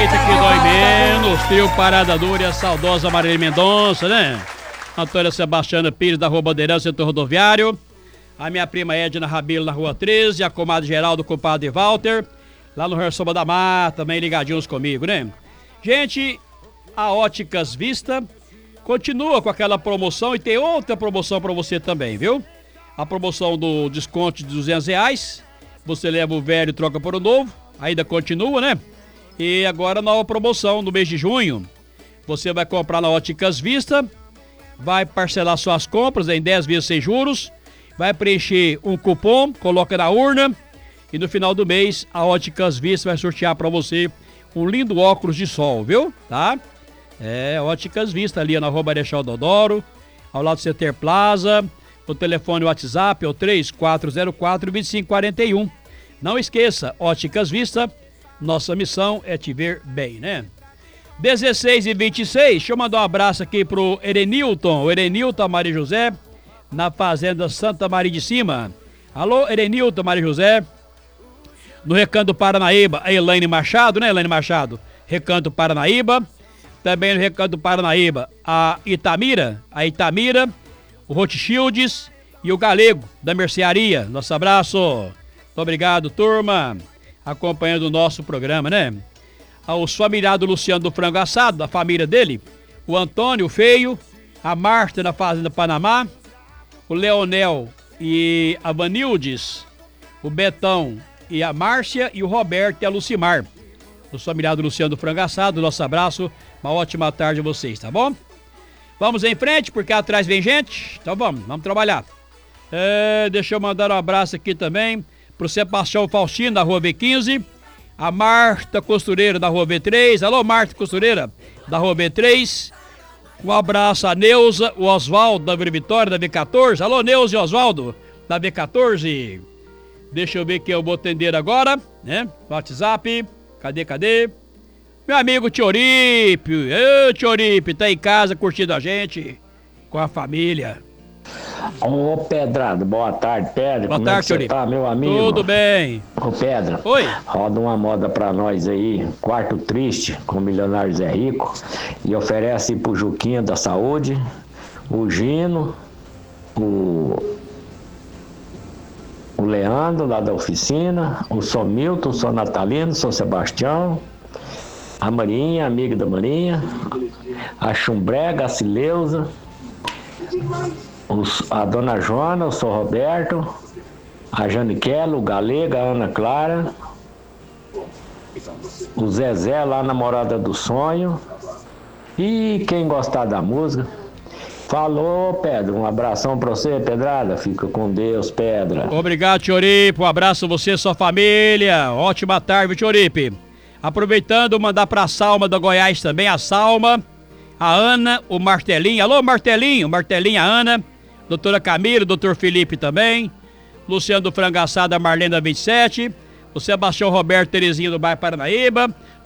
gente aqui dói menos. Trio Parada Dura e a saudosa Marília Mendonça, né? Antônia Sebastiana Pires da Rua Bandeirão, setor rodoviário. A minha prima Edna Rabelo na Rua 13. A comadre Geraldo, compadre Walter. Lá no Rançoba da Mata, também ligadinhos comigo, né? Gente, a Óticas Vista continua com aquela promoção e tem outra promoção pra você também, viu? A promoção do desconto de R$200. Você leva o velho e troca por o novo. Ainda continua, né? E agora nova promoção no mês de junho. Você vai comprar na Óticas Vista, vai parcelar suas compras em 10 vezes sem juros, vai preencher um cupom, coloca na urna e no final do mês a Óticas Vista vai sortear para você um lindo óculos de sol, viu? Tá? Óticas Vista ali na Rua Marechal Deodoro, ao lado do CT Plaza. O telefone WhatsApp é o 3404-2541. Não esqueça, Óticas Vista, nossa missão é te ver bem, né? 16h26, deixa eu mandar um abraço aqui pro Erenilton, o Erenilton Maria José, na Fazenda Santa Maria de Cima. Alô, Erenilton Maria José. No Recanto Paranaíba, a Elaine Machado, né, Elaine Machado? Recanto Paranaíba. Também no Recanto Paranaíba, a Itamira, o Rothschilds e o Galego, da Mercearia. Nosso abraço. Muito obrigado, turma, acompanhando o nosso programa, né? Aos familiares do Luciano do Frango Assado, da família dele, o Antônio, o Feio, a Marta da Fazenda Panamá, o Leonel e a Vanildes, o Betão e a Márcia e o Roberto e a Lucimar. Os familiares do Luciano do Frango Assado, nosso abraço, uma ótima tarde a vocês, tá bom? Vamos em frente, porque atrás vem gente, então vamos trabalhar. Deixa eu mandar um abraço aqui também pro Sebastião Faustino, da Rua V15, a Marta Costureira, da Rua V3, alô Marta Costureira, da Rua V3, um abraço a Neuza, o Oswaldo, da Vila Vitória, da V14, alô Neuza e Oswaldo, da V14, deixa eu ver quem eu vou atender agora, né, WhatsApp, cadê? Meu amigo Tioripe, Tioripe, tá em casa curtindo a gente, com a família. Ô Pedrado, boa tarde, Pedro. Boa tarde, Como é que você tá, meu amigo? Tudo bem. Ô Pedro, oi. Roda uma moda pra nós aí, Quarto Triste, com o Milionário Zé Rico, e oferece pro Juquinha da Saúde, o Gino, o Leandro lá da oficina, o São Milton, o São Natalino, o São Sebastião, a Marinha, amiga da Marinha, a Chumbrega, a Cileuza, a Dona Joana, o São Roberto, a Janiquela, o Galega, a Ana Clara, o Zezé lá na Morada do Sonho, e quem gostar da música. Falou, Pedro, um abração pra você, Pedrada, fica com Deus, Pedra. Obrigado, Tioripe, um abraço a você e sua família, ótima tarde, Tioripe. Aproveitando, mandar pra Salma da Goiás também, a Salma, a Ana, o Martelinho, alô Martelinho, a Ana, doutora Camila, doutor Felipe também, Luciano do Frango Assado, a Marlene da 27, o Sebastião Roberto Terezinha do bairro Paranaíba,